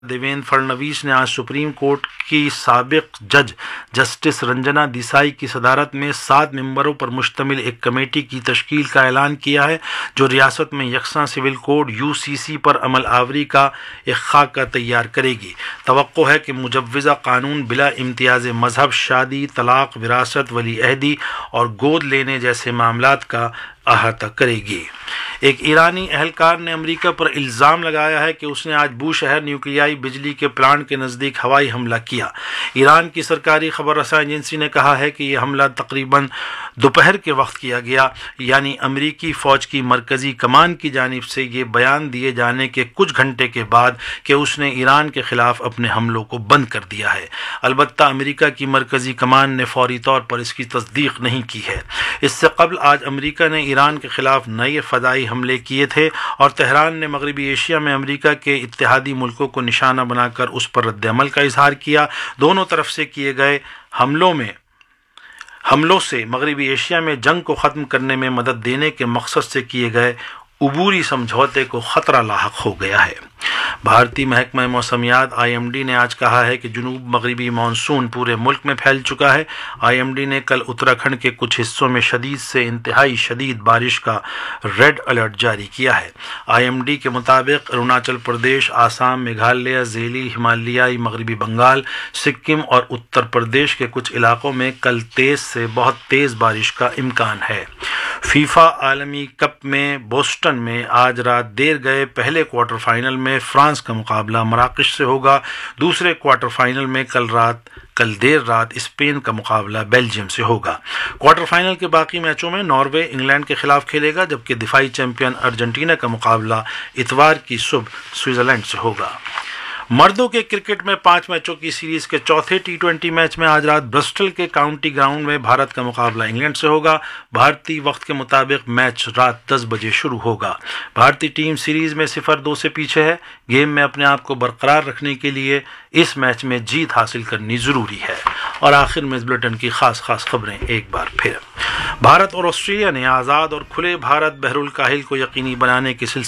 دیویندر فڑنویس نے آج supreme court کی سابق جج جسٹس رنجنا دیسائی کی صدارت میں 7 ممبروں پر مشتمل ایک کمیٹی کی تشکیل کا اعلان کیا ہے جو ریاست میں یکساں سول کوڈ UCC پر عمل آوری کا ایک خاکہ تیار کرے گی۔ توقع ہے کہ مجوزہ قانون بلا امتیاز مذہب، شادی، طلاق، وراثت، ولی عہدی اور گود لینے جیسے معاملات کا احاطہ کرے گی۔ ایک ایرانی اہلکار نے امریکہ پر الزام لگایا ہے کہ اس نے آج بو شہر نیوکلیائی بجلی کے پلانٹ کے نزدیک ہوائی حملہ کیا۔ ایران کی سرکاری خبر رساں ایجنسی نے کہا ہے کہ یہ حملہ تقریباً دوپہر کے وقت کیا گیا، یعنی امریکی فوج کی مرکزی کمان کی جانب سے یہ بیان دیے جانے کے کچھ گھنٹے کے بعد کہ اس نے ایران کے خلاف اپنے حملوں کو بند کر دیا ہے۔ البتہ امریکہ کی مرکزی کمان نے فوری طور پر اس کی تصدیق نہیں کی ہے۔ اس سے قبل آج امریکہ نے ایران کے خلاف نئے فضائی حملے کیے تھے اور تہران نے مغربی ایشیا میں امریکہ کے اتحادی ملکوں کو نشانہ بنا کر اس پر رد عمل کا اظہار کیا۔ دونوں طرف سے کیے گئے حملوں سے مغربی ایشیا میں جنگ کو ختم کرنے میں مدد دینے کے مقصد سے کیے گئے عبوری سمجھوتے کو خطرہ لاحق ہو گیا ہے۔ بھارتی محکمہ موسمیات IMD نے آج کہا ہے کہ جنوب مغربی مانسون پورے ملک میں پھیل چکا ہے۔ IMD نے کل اتراکھنڈ کے کچھ حصوں میں شدید سے انتہائی شدید بارش کا ریڈ الرٹ جاری کیا ہے۔ IMD کے مطابق اروناچل پردیش، آسام، میگھالیہ، ذیلی، ہمالیائی مغربی بنگال، سکم اور اتر پردیش کے کچھ علاقوں میں کل تیز سے بہت تیز بارش کا امکان ہے۔ فیفا عالمی کپ میں بوسٹن میں آج رات دیر گئے پہلے کوارٹر فائنل میں فرانس کا مقابلہ مراکش سے ہوگا۔ دوسرے کوارٹر فائنل میں کل دیر رات اسپین کا مقابلہ بیلجیم سے ہوگا۔ کوارٹر فائنل کے باقی میچوں میں ناروے انگلینڈ کے خلاف کھیلے گا، جبکہ دفاعی چیمپئن ارجنٹینا کا مقابلہ اتوار کی صبح سوئٹزرلینڈ سے ہوگا۔ مردوں کے کرکٹ میں 5 میچوں کی سیریز کے چوتھے T20 میچ میں آج رات برسٹل کے کاؤنٹی گراؤنڈ میں بھارت کا مقابلہ انگلینڈ سے ہوگا۔ بھارتی وقت کے مطابق میچ رات 10 بجے شروع ہوگا۔ بھارتی ٹیم سیریز میں 0-2 سے پیچھے ہے۔ گیم میں اپنے آپ کو برقرار رکھنے کے لیے اس میچ میں جیت حاصل کرنی ضروری ہے۔ اور آخر میں اس بلیٹن کی خاص خبریں ایک بار پھر۔ بھارت اور آسٹریلیا نے آزاد اور کھلے بھارت بحر الکاہل کو یقینی بنانے کے سلسلے